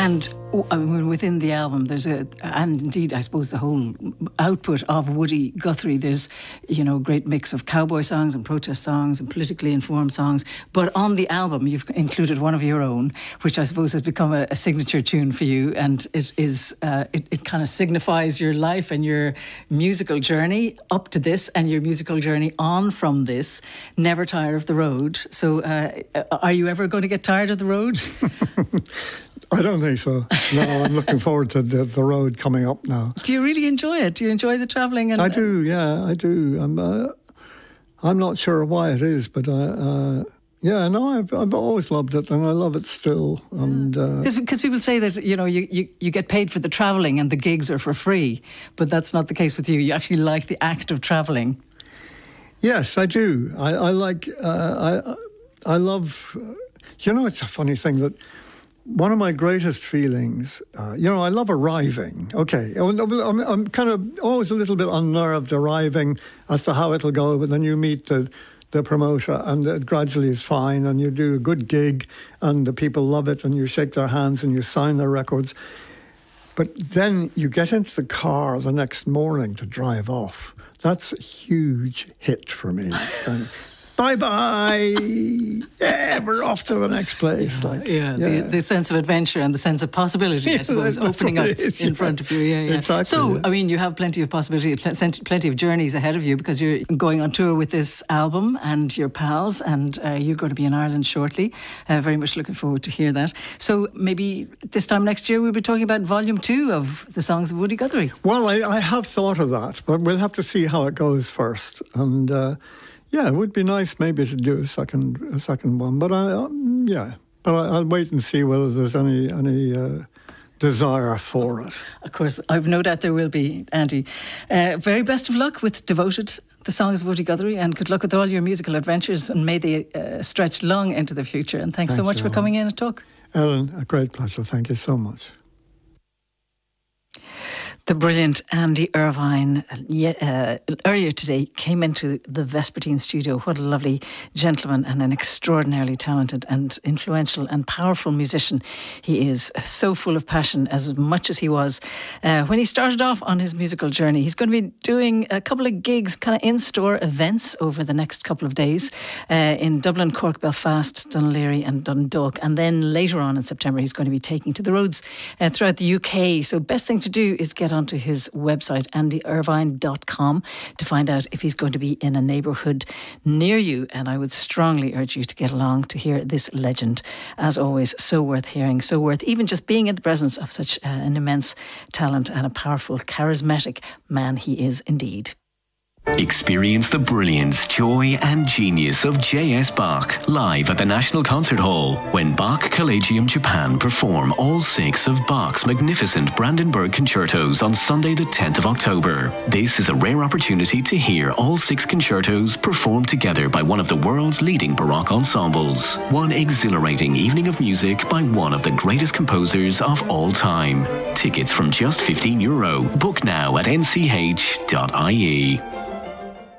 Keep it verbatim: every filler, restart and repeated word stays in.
And I mean, within the album, there's a, and indeed, I suppose the whole output of Woody Guthrie, there's, you know, a great mix of cowboy songs and protest songs and politically informed songs. But on the album, you've included one of your own, which I suppose has become a, a signature tune for you. And it is, uh, it, it kind of signifies your life and your musical journey up to this and your musical journey on from this. Never tire of the road. So uh, are you ever going to get tired of the road? I don't think so. No, I'm looking forward to the, the road coming up now. Do you really enjoy it? Do you enjoy the travelling? I do, yeah, I do. I'm uh, I'm not sure why it is, but I, uh, yeah, no, I've I've always loved it, and I love it still. And because uh, people say that, you know, you, you, you get paid for the travelling and the gigs are for free, but that's not the case with you. You actually like the act of travelling. Yes, I do. I, I like. Uh, I I love. Uh, you know, it's a funny thing that. One of my greatest feelings, uh, you know, I love arriving. Okay, I'm, I'm kind of always a little bit unnerved arriving as to how it'll go, but then you meet the, the promoter and it gradually is fine and you do a good gig and the people love it and you shake their hands and you sign their records. But then you get into the car the next morning to drive off. That's a huge hit for me. And, bye-bye. Yeah, we're off to the next place. Yeah, like, yeah, yeah. The, the sense of adventure and the sense of possibility, I suppose, That's opening up is, in yeah. front of you. Yeah, yeah. Exactly, so, yeah. I mean, you have plenty of possibility, plenty of journeys ahead of you because you're going on tour with this album and your pals, and uh, you're going to be in Ireland shortly. Uh, very much looking forward to hear that. So maybe this time next year we'll be talking about volume two of the songs of Woody Guthrie. Well, I, I have thought of that, but we'll have to see how it goes first. And uh, yeah, it would be nice maybe to do a second, a second one. But I, um, yeah, but I, I'll wait and see whether there's any any uh, desire for it. Of course, I've no doubt there will be, Andy. Uh, very best of luck with Devoted, the songs of Woody Guthrie, and good luck with all your musical adventures, and may they uh, stretch long into the future. And thanks, thanks so much you, for coming in and talk. Ellen, a great pleasure. Thank you so much. The brilliant Andy Irvine uh, earlier today came into the Vespertine studio. What a lovely gentleman and an extraordinarily talented and influential and powerful musician he is. So full of passion, as much as he was uh, when he started off on his musical journey. He's going to be doing a couple of gigs, kind of in-store events over the next couple of days uh, in Dublin, Cork, Belfast, Dún Laoghaire and Dundalk. And then later on in September he's going to be taking to the roads uh, throughout the U K. So best thing to do is get onto his website, andy irvine dot com, to find out if he's going to be in a neighbourhood near you. And I would strongly urge you to get along to hear this legend. As always, so worth hearing, so worth even just being in the presence of such uh, an immense talent and a powerful, charismatic man he is indeed. Experience the brilliance, joy and genius of J S Bach live at the National Concert Hall when Bach Collegium Japan perform all six of Bach's magnificent Brandenburg concertos on Sunday the tenth of October. This is a rare opportunity to hear all six concertos performed together by one of the world's leading Baroque ensembles. One exhilarating evening of music by one of the greatest composers of all time. Tickets from just fifteen euro. Book now at n c h dot i e.